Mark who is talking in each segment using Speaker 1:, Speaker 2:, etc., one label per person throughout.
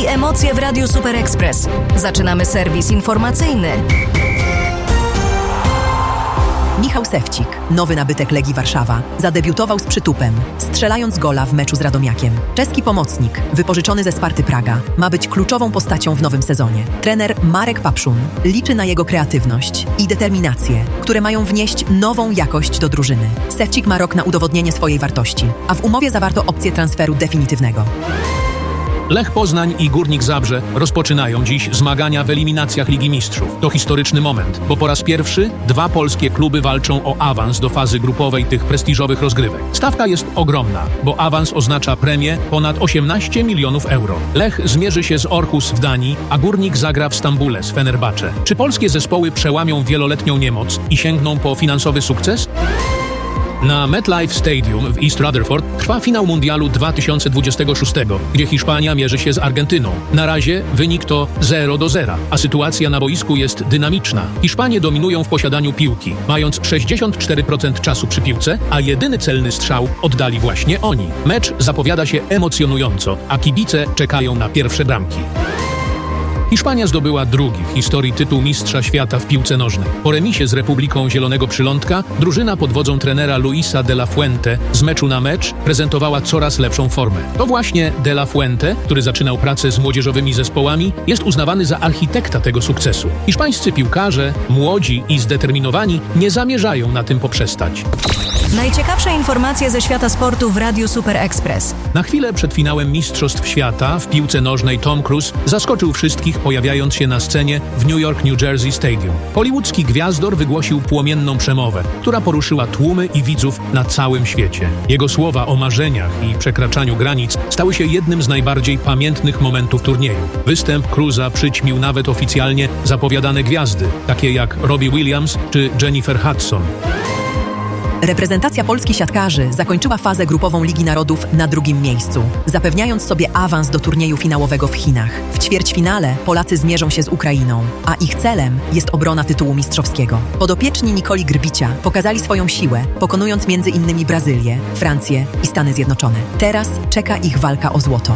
Speaker 1: emocje w Radiu Super Express. Zaczynamy serwis informacyjny.
Speaker 2: Michał Sewcik, nowy nabytek Legii Warszawa, zadebiutował z przytupem, strzelając gola w meczu z Radomiakiem. Czeski pomocnik, wypożyczony ze Sparty Praga, ma być kluczową postacią w nowym sezonie. Trener Marek Papszun liczy na jego kreatywność i determinację, które mają wnieść nową jakość do drużyny. Sewcik ma rok na udowodnienie swojej wartości, a w umowie zawarto opcję transferu definitywnego.
Speaker 3: Lech Poznań i Górnik Zabrze rozpoczynają dziś zmagania w eliminacjach Ligi Mistrzów. To historyczny moment, bo po raz pierwszy 2 polskie kluby walczą o awans do fazy grupowej tych prestiżowych rozgrywek. Stawka jest ogromna, bo awans oznacza premię ponad 18 milionów euro. Lech zmierzy się z Orhus w Danii, a Górnik zagra w Stambule z Fenerbahce. Czy polskie zespoły przełamią wieloletnią niemoc i sięgną po finansowy sukces? Na MetLife Stadium w East Rutherford trwa finał Mundialu 2026, gdzie Hiszpania mierzy się z Argentyną. Na razie wynik to 0-0, a sytuacja na boisku jest dynamiczna. Hiszpanie dominują w posiadaniu piłki, mając 64% czasu przy piłce, a jedyny celny strzał oddali właśnie oni. Mecz zapowiada się emocjonująco, a kibice czekają na pierwsze bramki. Hiszpania zdobyła drugi w historii tytuł Mistrza Świata w piłce nożnej. Po remisie z Republiką Zielonego Przylądka drużyna pod wodzą trenera Luisa de la Fuente z meczu na mecz prezentowała coraz lepszą formę. To właśnie de la Fuente, który zaczynał pracę z młodzieżowymi zespołami, jest uznawany za architekta tego sukcesu. Hiszpańscy piłkarze, młodzi i zdeterminowani, nie zamierzają na tym poprzestać.
Speaker 1: Najciekawsze informacje ze świata sportu w Radiu Super Express.
Speaker 3: Na chwilę przed finałem Mistrzostw Świata w piłce nożnej Tom Cruise zaskoczył wszystkich, pojawiając się na scenie w New York New Jersey Stadium. Hollywoodzki gwiazdor wygłosił płomienną przemowę, która poruszyła tłumy i widzów na całym świecie. Jego słowa o marzeniach i przekraczaniu granic stały się jednym z najbardziej pamiętnych momentów turnieju. Występ Cruise'a przyćmił nawet oficjalnie zapowiadane gwiazdy, takie jak Robbie Williams czy Jennifer Hudson.
Speaker 2: Reprezentacja Polski siatkarzy zakończyła fazę grupową Ligi Narodów na drugim miejscu, zapewniając sobie awans do turnieju finałowego w Chinach. W ćwierćfinale Polacy zmierzą się z Ukrainą, a ich celem jest obrona tytułu mistrzowskiego. Podopieczni Nikoli Grbicia pokazali swoją siłę, pokonując m.in. Brazylię, Francję i Stany Zjednoczone. Teraz czeka ich walka o złoto.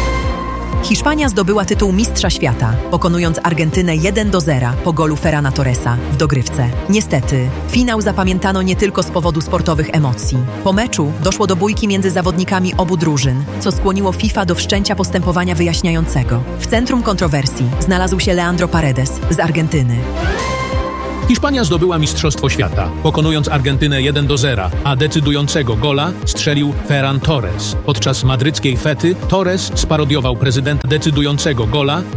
Speaker 2: Hiszpania zdobyła tytuł Mistrza Świata, pokonując Argentynę 1-0 po golu Ferrana Torresa w dogrywce. Niestety, finał zapamiętano nie tylko z powodu sportowych emocji. Po meczu doszło do bójki między zawodnikami obu drużyn, co skłoniło FIFA do wszczęcia postępowania wyjaśniającego. W centrum kontrowersji znalazł się Leandro Paredes z Argentyny.
Speaker 3: Hiszpania zdobyła Mistrzostwo Świata, pokonując Argentynę 1-0, a decydującego gola strzelił Ferran Torres. Podczas madryckiej fety Torres sparodiował prezydenta decydującego gola